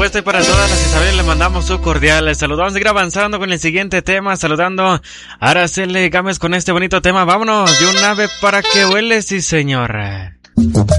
Pues y para todas las Isabel le mandamos su cordial saludo. Vamos a seguir avanzando con el siguiente tema, saludando a Araceli Gámez con este bonito tema. Vámonos, de un ave para que vuele, sí señor.